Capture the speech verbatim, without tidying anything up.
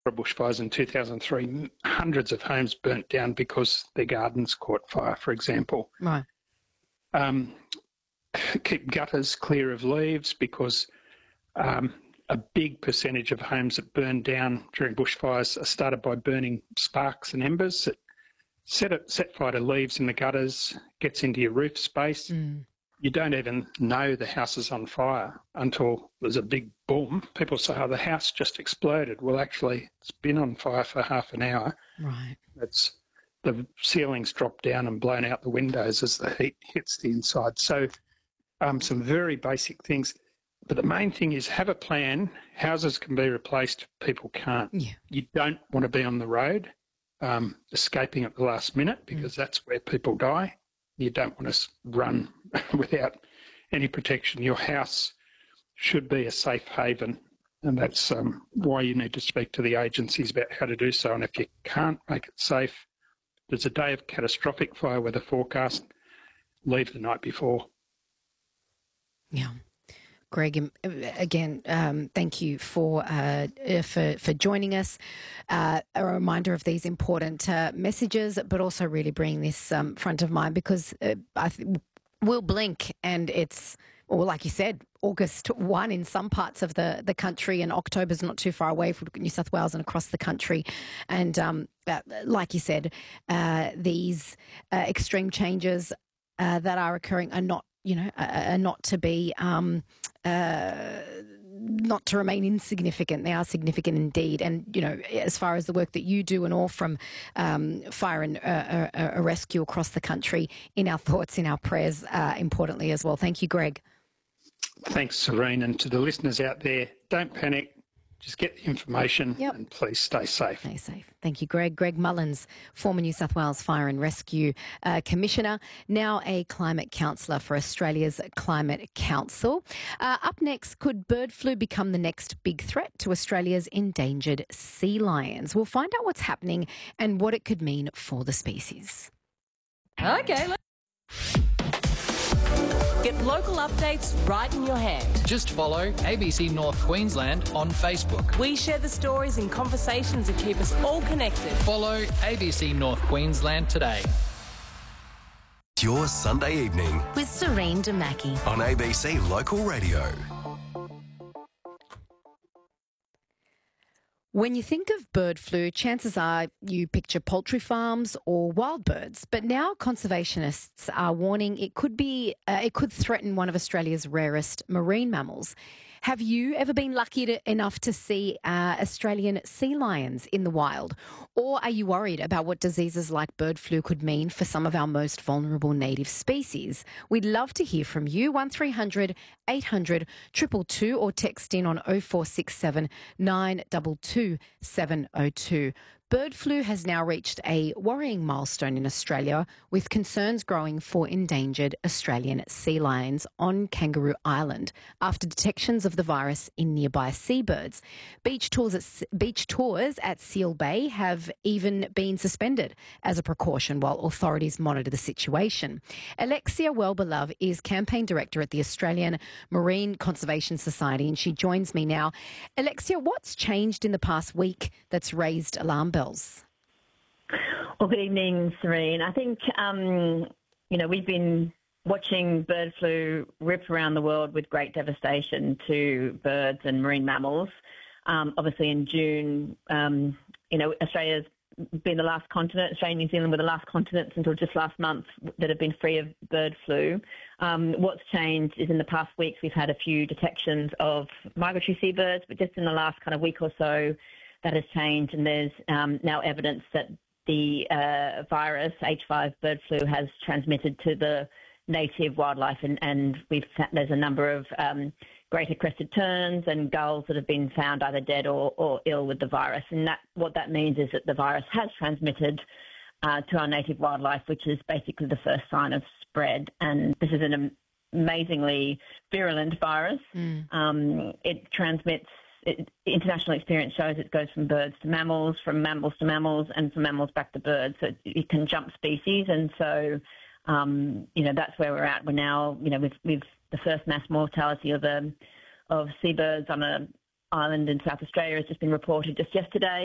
bushfires in two thousand three, hundreds of homes burnt down because their gardens caught fire, for example. Right. Um, keep gutters clear of leaves because um, a big percentage of homes that burn down during bushfires are started by burning sparks and embers that set, it, set fire to leaves in the gutters, gets into your roof space. Mm. You don't even know the house is on fire until there's a big boom. People say, oh, the house just exploded. Well, actually, it's been on fire for half an hour. Right. It's the ceilings dropped down and blown out the windows as the heat hits the inside. So um, some very basic things. But the main thing is have a plan. Houses can be replaced, people can't. Yeah. You don't want to be on the road um, escaping at the last minute because mm. that's where people die. You don't want to run without any protection. Your house should be a safe haven, and that's um, why you need to speak to the agencies about how to do so. And if you can't make it safe, there's a day of catastrophic fire weather forecast, leave the night before. Yeah. Greg, again, um, thank you for uh, for for joining us. Uh, a reminder of these important uh, messages, but also really bringing this um, front of mind because uh, I th- we'll blink and it's, or like you said, August first in some parts of the, the country, and October's not too far away from New South Wales and across the country. And um, uh, like you said, uh, these uh, extreme changes uh, that are occurring are not, you know, are not to be. Um, Uh, not to remain insignificant. They are significant indeed. And, you know, as far as the work that you do and all from um, fire and uh, uh, uh, rescue across the country, in our thoughts, in our prayers, uh, importantly as well. Thank you, Greg. Thanks, Serene. And to the listeners out there, don't panic. Just get the information yep. and please stay safe. Stay safe. Thank you, Greg. Greg Mullins, former New South Wales Fire and Rescue uh, Commissioner, now a climate counsellor for Australia's Climate Council. Uh, up next, could bird flu become the next big threat to Australia's endangered sea lions? We'll find out what's happening and what it could mean for the species. Okay. Get local updates right in your hand. Just follow A B C North Queensland on Facebook. We share the stories and conversations that keep us all connected. Follow A B C North Queensland today. It's your Sunday evening with Serene Damaki on A B C Local Radio. When you think of bird flu, chances are you picture poultry farms or wild birds. But now conservationists are warning it could be, uh, it could threaten one of Australia's rarest marine mammals. Have you ever been lucky to, enough to see uh, Australian sea lions in the wild? Or are you worried about what diseases like bird flu could mean for some of our most vulnerable native species? We'd love to hear from you. one three hundred eight hundred two two two or text in on oh four six seven nine two two seven oh two. Bird flu has now reached a worrying milestone in Australia, with concerns growing for endangered Australian sea lions on Kangaroo Island after detections of the virus in nearby seabirds. Beach tours at, beach tours at Seal Bay have even been suspended as a precaution while authorities monitor the situation. Alexia Wellbelove is campaign director at the Australian Marine Conservation Society, and she joins me now. Alexia, what's changed in the past week that's raised alarm bells? Well, good evening, Serene. I think, um, you know, we've been watching bird flu rip around the world with great devastation to birds and marine mammals. Um, obviously, in June, um, you know, Australia's been the last continent, Australia and New Zealand were the last continents until just last month that have been free of bird flu. Um, what's changed is in the past weeks we've had a few detections of migratory seabirds, but just in the last kind of week or so, that has changed, and there's um, now evidence that the uh, virus, H five bird flu, has transmitted to the native wildlife, and, and we've there's a number of um, greater crested terns and gulls that have been found either dead or, or ill with the virus. And that what that means is that the virus has transmitted uh, to our native wildlife, which is basically the first sign of spread. And this is an amazingly virulent virus. Mm. Um, it transmits. It, international experience shows it goes from birds to mammals, from mammals to mammals, and from mammals back to birds. So it, it can jump species, and so um, you know that's where we're at. We're now, you know, with with the first mass mortality of a of seabirds on an island in South Australia has just been reported just yesterday.